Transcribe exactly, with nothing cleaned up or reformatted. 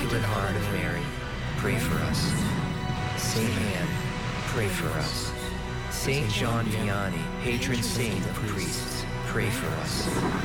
Immaculate Heart of Mary, pray for us. Saint Anne, pray for us. Saint John Vianney, patron saint of priests, pray for us.